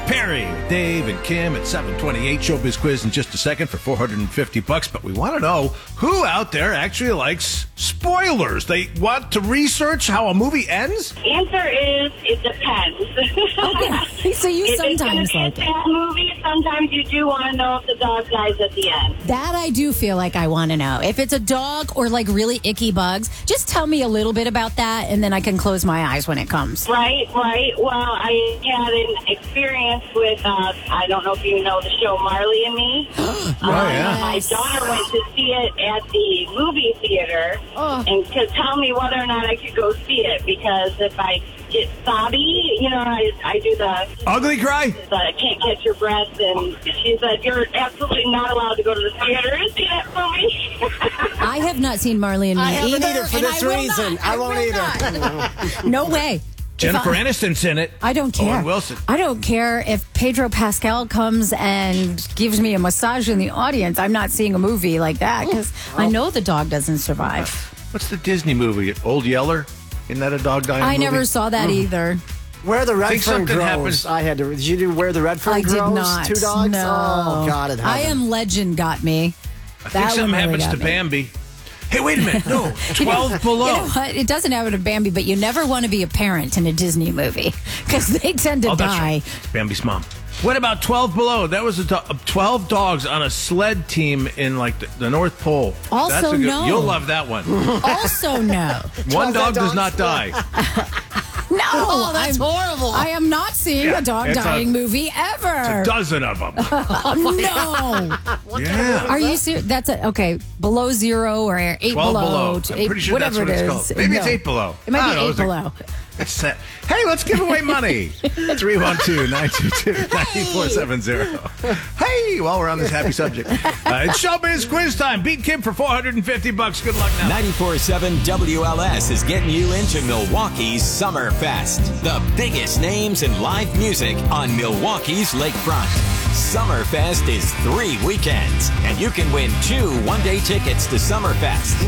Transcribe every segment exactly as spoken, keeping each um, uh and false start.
Perry, Dave, and Kim at seven twenty-eight. Showbiz quiz in just a second for four hundred fifty bucks. But we want to know who out there actually likes spoilers. They want to research how a movie ends? Answer is it depends. Okay, so you if sometimes it's like a it. bad movie, sometimes you do want to know if the dog dies at the end. That I do feel like I want to know. If it's a dog or like really icky bugs, just tell me a little bit about that, and then I can close my eyes when it comes. Right, right. Well, I had an experience with, uh, I don't know if you know the show Marley and Me. Oh, uh, yeah. My daughter went to see it at the movie theater Oh. and to tell me whether or not I could go see it, because if I get sobby, you know, I, I do the, Ugly cry? the can't catch your breath, and she said, you're absolutely not allowed to go to the theater and see that movie. I have not seen Marley and Me I haven't either, either for and this I will reason. not. I won't will either. not. No way. Jennifer If I- Aniston's in it. I don't care. Owen Wilson. I don't care if Pedro Pascal comes and gives me a massage in the audience. I'm not seeing a movie like that because I know the dog doesn't survive. What's the Disney movie? Old Yeller? Isn't that a dog dying I movie? never saw that either. Where the red Think fern something grows. happens- I had to. Did you do where the red fern I grows? did not. Two dogs. No. Oh God, it I happened. Am Legend got me. I think That something one really happens got to me. Bambi. Hey, wait a minute. No, twelve below. You know what? It doesn't happen to Bambi, but you never want to be a parent in a Disney movie because they tend to Oh, that's die. right. Bambi's mom. What about twelve below? That was a do- twelve dogs on a sled team in like the, the North Pole. Also That's a good, no. You'll love that one. Also, no. One twelve dog does dogs? not die. No, Oh, that's I'm- horrible. I am not seeing Yeah, a dog it's a- dying movie ever. A dozen of them. No. Yeah. Are you serious? That's a, okay. Below zero or eight twelve below. below. to I'm eight- pretty sure whatever that's what it it's is. called. Maybe it's No. eight below. It might I be don't know. eight It's like- below. It's set. Hey, let's give away money. three one two, nine two two, nine four seven zero. Hey, while we're on this happy subject. Uh, it's Showbiz Quiz time. Beat Kim for four hundred fifty bucks. Good luck now. ninety-four point seven W L S is getting you into Milwaukee's Summerfest. The biggest names in live music on Milwaukee's lakefront. Summerfest is three weekends, and you can win two one-day tickets to Summerfest.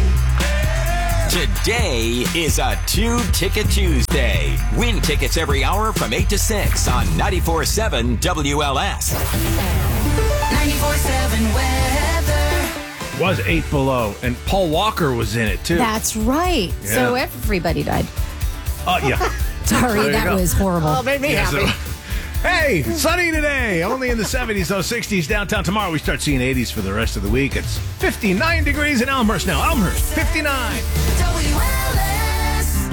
Today is a two-ticket Tuesday. Win tickets every hour from eight to six on ninety-four point seven W L S. ninety-four point seven weather. Was eight below, and Paul Walker was in it too. That's right. So Yeah. everybody died. Oh yeah. Sorry, There you that go. was horrible. Oh, made me Yeah, happy. so- hey, sunny today. Only in the seventies, though sixties downtown. Tomorrow we start seeing eighties for the rest of the week. It's fifty-nine degrees in Elmhurst now. Elmhurst, fifty-nine. W L S.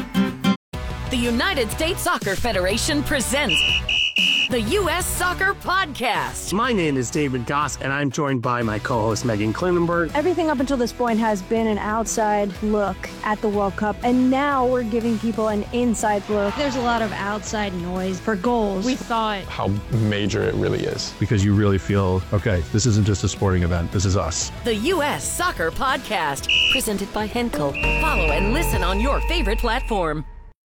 The United States Soccer Federation presents the U S Soccer Podcast. My name is David Goss, and I'm joined by my co-host Megan Klinenberg. Everything up until this point has been an outside look at the World Cup, and now we're giving people an inside look. There's a lot of outside noise for goals. We thought how major it really is. Because you really feel, okay, this isn't just a sporting event, this is us. The U S Soccer Podcast, presented by Henkel. Follow and listen on your favorite platform.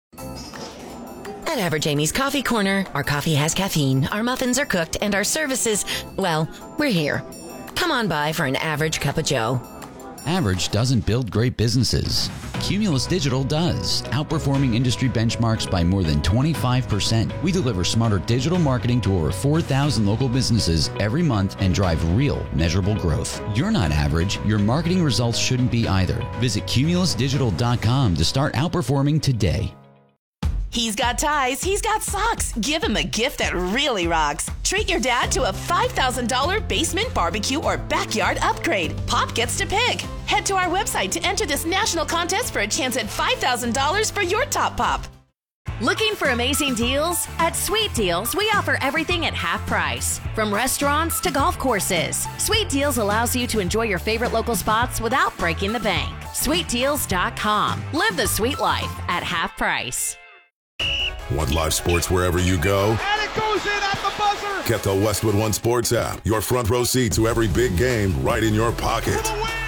At Average Amy's Coffee Corner, our coffee has caffeine, our muffins are cooked, and our services, well, we're here. Come on by for an average cup of joe. Average doesn't build great businesses. Cumulus Digital does, outperforming industry benchmarks by more than twenty-five percent. We deliver smarter digital marketing to over four thousand local businesses every month and drive real, measurable growth. You're not average. Your marketing results shouldn't be either. Visit cumulus digital dot com to start outperforming today. He's got ties, he's got socks. Give him a gift that really rocks. Treat your dad to a five thousand dollars basement barbecue or backyard upgrade. Pop gets to pick. Head to our website to enter this national contest for a chance at five thousand dollars for your top pop. Looking for amazing deals? At Sweet Deals, we offer everything at half price. From restaurants to golf courses, Sweet Deals allows you to enjoy your favorite local spots without breaking the bank. sweet deals dot com. Live the sweet life at half price. Want live sports wherever you go? And it goes in at the buzzer! Get the Westwood One Sports app. Your front row seat to every big game right in your pocket.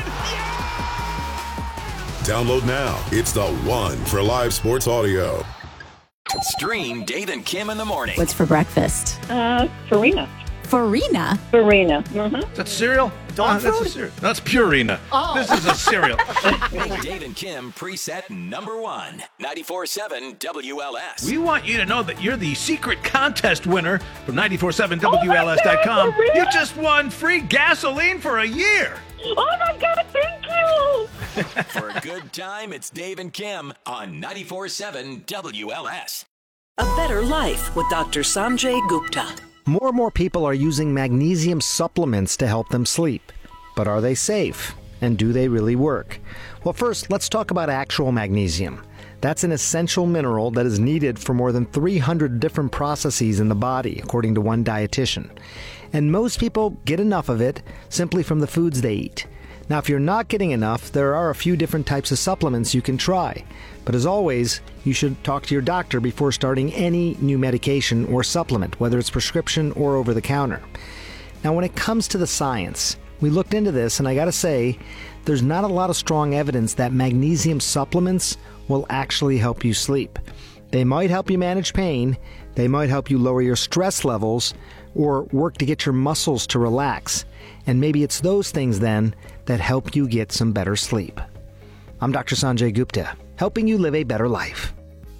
Download now. It's the one for live sports audio. Stream Dave and Kim in the morning. What's for breakfast? Uh, Farina. Farina? Farina. Mm-hmm. Is that cereal? Dog that's food? a cereal. That's Purina. Oh. This is a cereal. Big Dave and Kim preset number one. ninety-four point seven W L S. We want you to know that you're the secret contest winner from nine four seven W L S dot com. for real? You just won free gasoline for a year. Oh my God, thank you. For a good time, it's Dave and Kim on ninety-four point seven W L S. A better life with Doctor Sanjay Gupta. More and more people are using magnesium supplements to help them sleep. But are they safe? And do they really work? Well, first, let's talk about actual magnesium. That's an essential mineral that is needed for more than three hundred different processes in the body, according to one dietitian. And most people get enough of it simply from the foods they eat. Now, if you're not getting enough, there are a few different types of supplements you can try. But as always, you should talk to your doctor before starting any new medication or supplement, whether it's prescription or over the counter. Now, when it comes to the science, we looked into this, and I gotta say, there's not a lot of strong evidence that magnesium supplements will actually help you sleep. They might help you manage pain, they might help you lower your stress levels, or work to get your muscles to relax. And maybe it's those things then that help you get some better sleep. I'm Doctor Sanjay Gupta, helping you live a better life.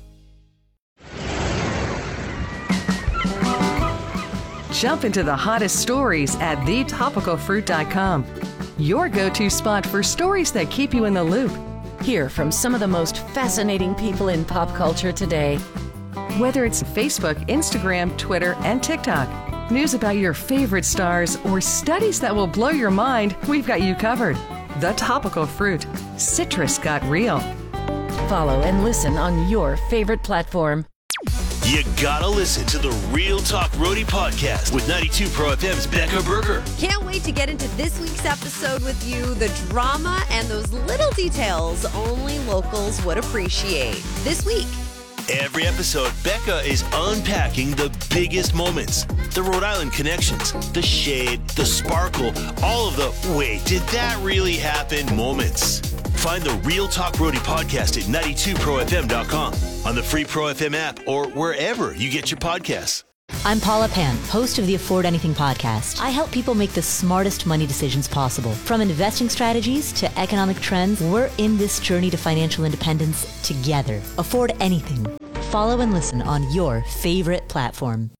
Jump into the hottest stories at the topical fruit dot com. Your go-to spot for stories that keep you in the loop. Hear from some of the most fascinating people in pop culture today. Whether it's Facebook, Instagram, Twitter, and TikTok, news about your favorite stars, or studies that will blow your mind, we've got you covered. The Topical Fruit. Citrus got real. Follow and listen on your favorite platform. You gotta listen to the Real Talk Roadie podcast with ninety-two Pro F M's Becca Berger. Can't wait to get into this week's episode with you. The drama and those little details only locals would appreciate. This week. Every episode, Becca is unpacking the biggest moments, the Rhode Island connections, the shade, the sparkle, all of the wait, did that really happen moments. Find the Real Talk Roadie podcast at ninety-two pro f m dot com, on the free Pro F M app, or wherever you get your podcasts. I'm Paula Pan, host of the Afford Anything podcast. I help people make the smartest money decisions possible. From investing strategies to economic trends, we're in this journey to financial independence together. Afford Anything. Follow and listen on your favorite platform.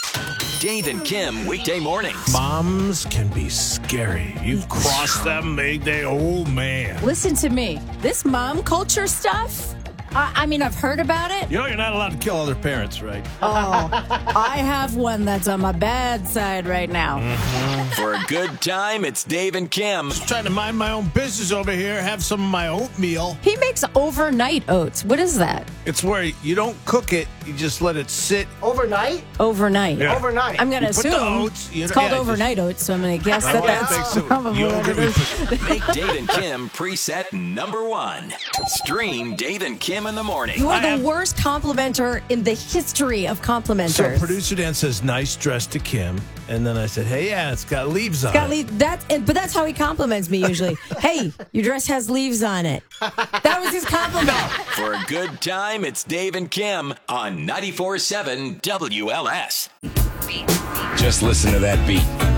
Dave and Kim, weekday mornings. Moms can be scary. You cross them, they, they, oh man. Listen to me. This mom culture stuff, I, I mean, I've heard about it. You know you're not allowed to kill other parents, right? Oh, I have one that's on my bad side right now. Mm-hmm. For a good time, it's Dave and Kim. Just trying to mind my own business over here, have some of my oatmeal. He makes overnight oats. What is that? It's where you don't cook it, you just let it sit. Overnight? Overnight. Yeah. Overnight. I'm going to You put assume the oats, you it's know, called yeah, overnight oats, so I'm going to guess I that want to that's think so. probably what Yogurt, it we is. put- Make Dave and Kim preset number one. Stream Dave and Kim in the morning. You are I the have- worst complimenter in the history of So complimenters. producer Dan says, nice dress to Kim. And then I said, hey, yeah, it's got leaves on Got it. leave, that, and- but that's how he compliments me usually. Hey, your dress has leaves on it. That was his compliment. For a good time, it's Dave and Kim on ninety-four point seven W L S. Just listen to that beat.